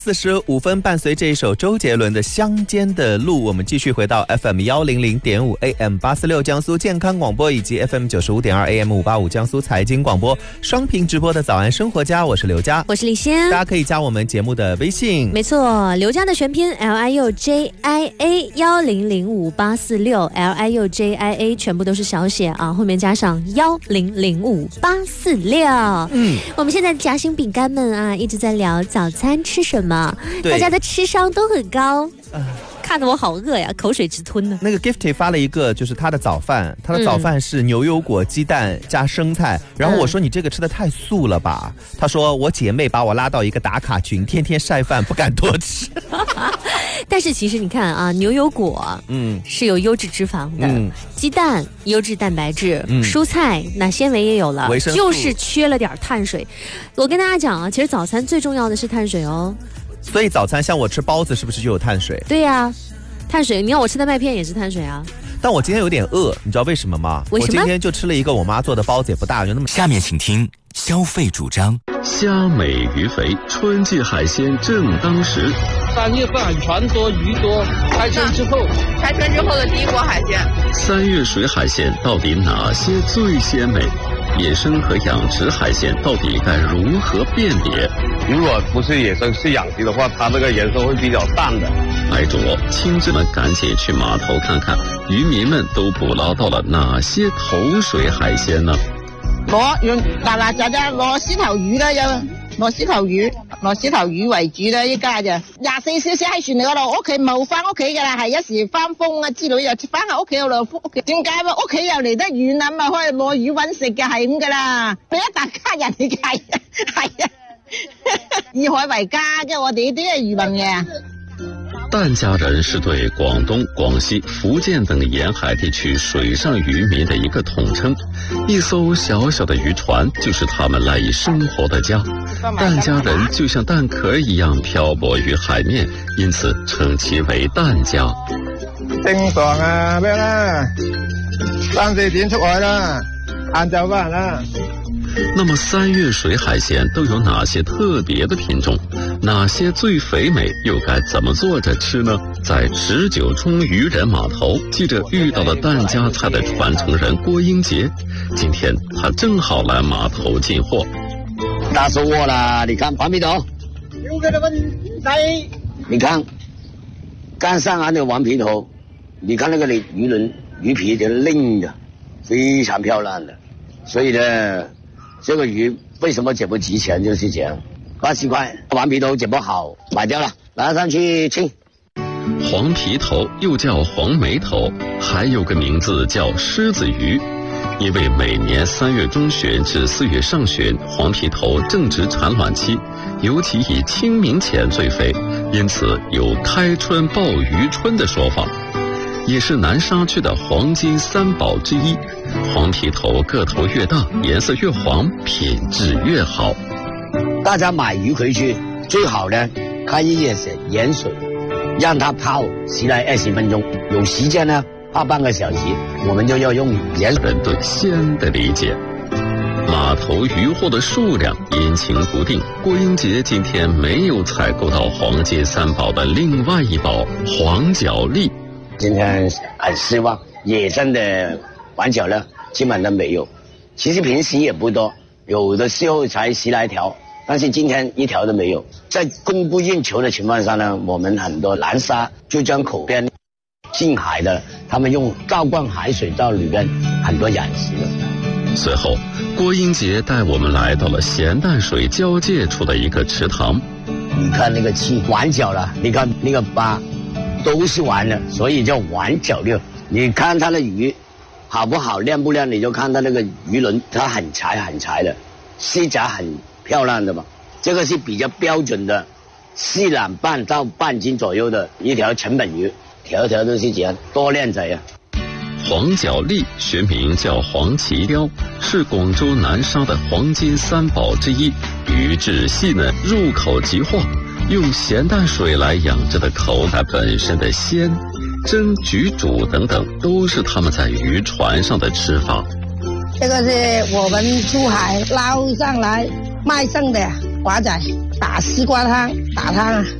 45分，伴随这一首周杰伦的《乡间的路》，我们继续回到 FM100.5 AM846 江苏健康广播以及 FM95.2 AM585 江苏财经广播双屏直播的早安生活家，我是刘佳， 我是李欣， 大家可以加我们节目的微信， 没错，刘佳的全拼 LIUJIA 1005846 全部都是小写啊，后面加上1005846。我们现在夹心饼干们啊，一直在聊早餐吃什么。大家的吃商都很高，看得我好饿呀，口水直吞呢。 那个 Gifty 发了一个，就是他的早饭，他的早饭是牛油果、鸡蛋加生菜。然后我说你这个吃的太素了吧？他说我姐妹把我拉到一个打卡群，天天晒饭，不敢多吃。 但是其实你看啊，牛油果是有优质脂肪的，鸡蛋优质蛋白质，蔬菜那纤维也有了，就是缺了点碳水。我跟大家讲啊，其实早餐最重要的是碳水哦。 所以早餐像我吃包子是不是就有碳水？ 对呀，碳水，你看我吃的麦片也是碳水啊。 但我今天有点饿，你知道为什么吗？ 为什么？ 我今天就吃了一个我妈做的包子，也不大，就那么。 下面请听消费主张。 虾美鱼肥，春季海鲜正当时。 3月份船多鱼多，开春之后的第一波海鲜。 3月水海鲜到底哪些最鲜美？野生和养殖海鲜到底该如何辨别？ 如果不是野生是养殖的话，它这个颜色会比较淡的。 来着，亲子们赶紧去码头看看，渔民们都捕捞到了哪些头水海鲜呢？ 用大辣椒啫，攞獅頭魚啦，有攞獅頭魚為主啦，依家就24小時喺船嗰度，屋企冇翻屋企噶啦，係一時翻風啊之類又翻喺屋企嗰度，屋企點解屋企又離得遠啊，咪可以攞魚揾食嘅，係咁噶啦，俾一大家人嚟計，係啊，以海為家嘅，我哋呢啲係漁民嘅。 疍家人是对广东、广西、福建等沿海地区水上渔民的一个统称，一艘小小的渔船就是他们赖以生活的家。疍家人就像蛋壳一样漂泊于海面，因此称其为疍家。 正常啊，咩啦？3、4點出海啦，晏晝翻啦。 那麼3月水海鮮都有哪些特別的品種？哪些最肥美？又該怎麼做着吃呢？在19冲漁人碼頭，記者遇到了疍家菜的傳承人郭英傑。今天他正好來碼頭進貨。 大收穫啦！你看黃皮頭，你看剛上岸的黃皮頭，你看那個魚皮就嫩的，非常漂亮的。所以呢，這個魚為什麼這麼值錢，就是這樣，80塊，黃皮頭這麼好，買掉了，拿上去稱。 黃皮頭又叫黃眉頭，還有個名字叫獅子魚，因為每年3月中旬至4月上旬，黃皮頭正值產卵期，尤其以清明前最肥，因此有開春報魚春的說法。也是南沙區的黃金3寶之一，黃皮頭個頭越大，顏色越黃，品質越好。 大家買魚回去最好呢，開一熱水鹽水，讓它泡10來20分鐘，有時間呢泡半個小時，我們就要用鹽水。 人對鮮的理解。碼頭魚貨的數量陰晴不定，郭英傑今天沒有採購到黃金3寶的另外一寶黃角鱺。 今天很失望，野生的黃角呢基本都沒有，其實平時也不多，有的時候才10來條，但是今天一條都沒有。在供不應求的情況下呢，我們很多南沙珠江口邊近海的，他們用倒灌海水到裏邊很多養殖的。 隨後郭英傑帶我們來到了鹹淡水交界處的一個池塘。 你看那個鰭黃角了，你看那個疤都是黃的，所以叫黃角鱺。你看它的魚好不好，亮不亮，你就看它那個魚鱗，它很柴的，絲甲很漂亮的嘛。這個是比較標準的4兩半到半斤左右的一條成本魚，條條都是這樣，多靚仔啊！ 黃角鱺學名叫黃鰭鯛，是廣州南沙的黃金3寶之一，魚質細嫩，入口即化。用鹹淡水來養殖的口感本身的鮮，蒸、焗、煮等等，都是他們在漁船上的吃法。 這個是我們出海撈上來賣剩的華仔， 打西瓜汤，打汤啊。